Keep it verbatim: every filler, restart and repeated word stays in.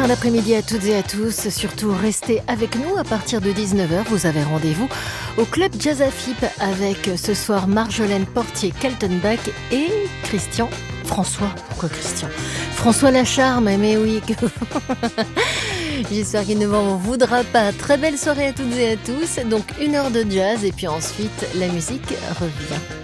fin d'après-midi à toutes et à tous. Surtout, restez avec nous à partir de dix-neuf heures. Vous avez rendez-vous au Club Jazz Afip avec ce soir Marjolaine Portier-Kaltenbach et Christian François. Pourquoi Christian François Lacharme, mais oui. J'espère qu'il ne m'en voudra pas. Très belle soirée à toutes et à tous. Donc une heure de jazz et puis ensuite la musique revient.